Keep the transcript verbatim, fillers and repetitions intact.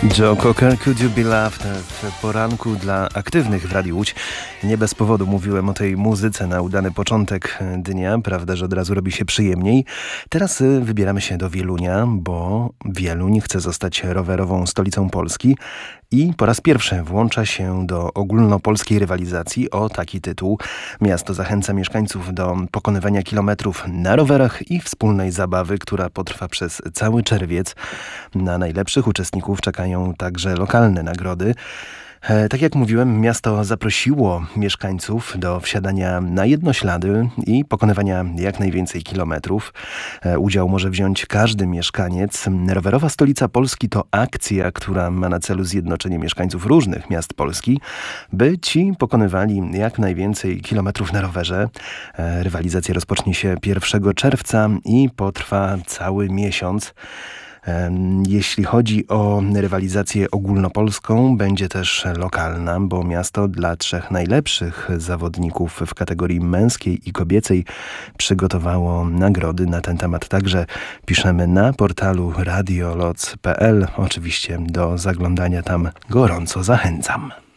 Joe Cocker, Could You Be Loved w poranku dla aktywnych w Radiu Łódź. Nie bez powodu mówiłem o tej muzyce na udany początek dnia. Prawda, że od razu robi się przyjemniej. Teraz wybieramy się do Wielunia, bo Wieluń chce zostać rowerową stolicą Polski i po raz pierwszy włącza się do ogólnopolskiej rywalizacji o taki tytuł. Miasto zachęca mieszkańców do pokonywania kilometrów na rowerach i wspólnej zabawy, która potrwa przez cały czerwiec. Na najlepszych uczestników czekają także lokalne nagrody. E, tak jak mówiłem, miasto zaprosiło mieszkańców do wsiadania na jednoślady i pokonywania jak najwięcej kilometrów. E, udział może wziąć każdy mieszkaniec. Rowerowa Stolica Polski to akcja, która ma na celu zjednoczenie mieszkańców różnych miast Polski, by ci pokonywali jak najwięcej kilometrów na rowerze. E, rywalizacja rozpocznie się pierwszego czerwca i potrwa cały miesiąc. Jeśli chodzi o rywalizację ogólnopolską, będzie też lokalna, bo miasto dla trzech najlepszych zawodników w kategorii męskiej i kobiecej przygotowało nagrody. Na ten temat także piszemy na portalu radioloc kropka p l. Oczywiście do zaglądania tam gorąco zachęcam.